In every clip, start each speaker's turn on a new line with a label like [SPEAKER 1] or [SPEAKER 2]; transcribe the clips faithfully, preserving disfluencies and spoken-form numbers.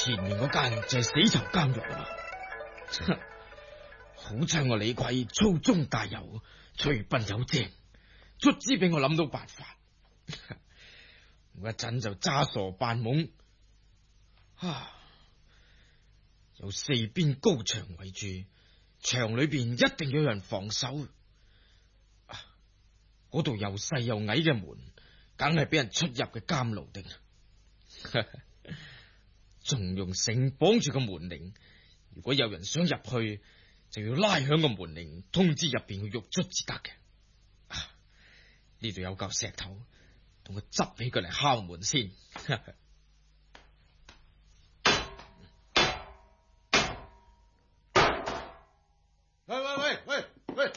[SPEAKER 1] 前面嗰間就係死囚監獄啦。好彩我李逵粗中帶柔，隨笨有精，卒之俾我諗到辦法。我一陣就詐傻扮懵，啊！有四邊高牆圍住，牆裏邊一定有人防守。嗰度又細又矮嘅門，梗係俾人出入嘅監牢的。仲用繩綁住個門鈴，如果有人想入去，就要拉響個門鈴，通知入邊嘅獄卒至得嘅。呢度有嚿石頭，同我執起佢嚟敲門先。
[SPEAKER 2] 喂喂喂喂喂！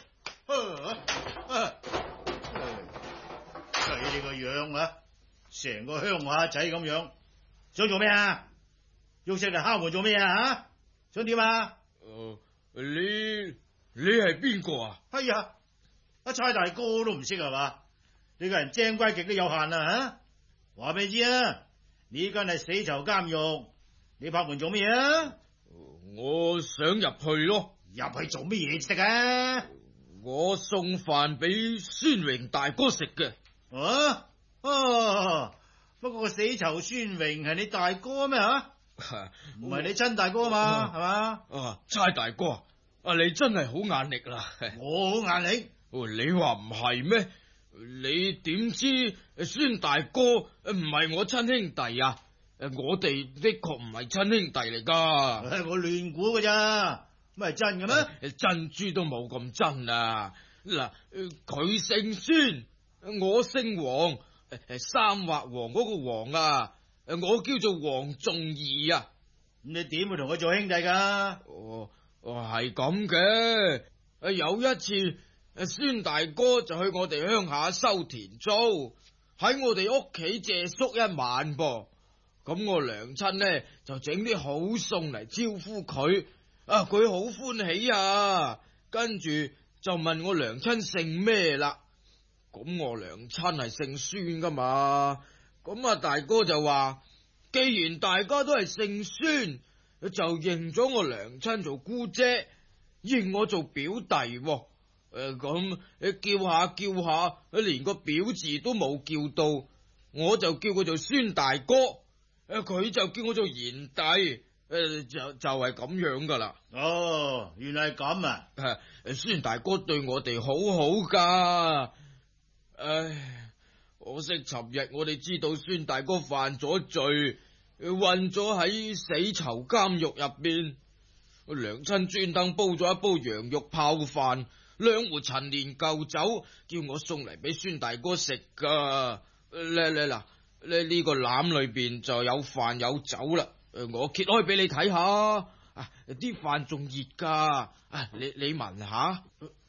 [SPEAKER 2] 睇你個樣啊，成個鄉下仔咁樣，想做咩啊？喐石嚟敲門做咩啊？吓，想點啊？
[SPEAKER 1] 誒、呃，你你係邊個啊？
[SPEAKER 2] 哎呀，阿差大哥都唔識係嘛？你個人精乖極都有限啦吓！話俾你知啊，呢間係死囚監獄，你拍門做咩啊？
[SPEAKER 1] 我想入去咯。
[SPEAKER 2] 入去做咩嘢至得啊？
[SPEAKER 1] 我送飯俾孫榮大哥食嘅。
[SPEAKER 2] 啊啊！不過個死囚孫榮係你大哥咩吓？唔係你親大哥啊嘛，係嘛？
[SPEAKER 1] 啊，差大哥啊，你真係好眼力啦！
[SPEAKER 2] 我好眼力。
[SPEAKER 1] 你話唔係咩？你點知孫大哥唔係我親兄弟啊？誒，我哋的確唔係親兄弟嚟噶。
[SPEAKER 2] 我亂估噶咋？乜係真嘅咩？
[SPEAKER 1] 珍珠都冇咁真啊！嗱，佢姓孫，我姓黃，誒，三畫王嗰個黃啊，誒，我叫做黃仲義啊。
[SPEAKER 2] 你點會同佢做兄弟噶？
[SPEAKER 1] 哦，哦，係咁嘅。誒，有一次，誒，孫大哥就去我哋鄉下收田租，喺我哋屋企借宿一晚噃。咁我娘親呢就整啲好餸嚟招呼佢。啊！佢好歡喜啊，跟住就問我娘親姓咩啦。咁我娘親係姓孫噶嘛，咁啊大哥就話，既然大家都係姓孫，就認咗我娘親做姑姐，認我做表弟。誒、呃，咁叫下叫下，連個表字都冇叫到，我就叫佢做孫大哥，誒，佢就叫我做賢弟。誒、呃，就就係、是、咁樣噶啦。
[SPEAKER 2] 哦，原來係咁啊！
[SPEAKER 1] 誒，孫大哥對我哋好好噶。唉，可惜尋日我哋知道孫大哥犯咗罪，混咗喺死囚監獄入邊。娘親專登煲咗一煲羊肉泡飯，兩壺陳年舊酒，叫我送嚟俾孫大哥食噶。咧咧嗱，咧呢個籃裏邊就有飯有酒啦。誒，我揭開俾你睇下，啊，啲飯仲熱噶，啊，你你聞下，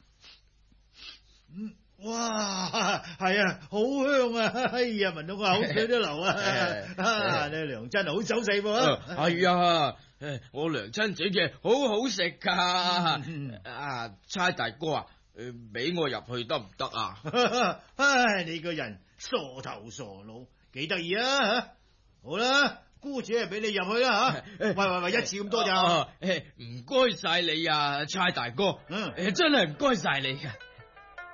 [SPEAKER 2] 嗯，哇，係啊，好香啊，哎呀，聞到個口水都流啊，啊，你娘真係好手勢噃，
[SPEAKER 1] 係啊，誒，我娘親整嘅好好食噶，啊，差大哥啊，誒，俾我入去得唔得啊？
[SPEAKER 2] 唉，你個人傻頭傻腦，幾得意啊，好啦。姑姐係俾你入去啦吓，喂喂喂，一次咁多咋？
[SPEAKER 1] 誒，唔該晒你啊，差大哥，
[SPEAKER 2] 嗯，
[SPEAKER 1] 誒，真係唔該晒你啊。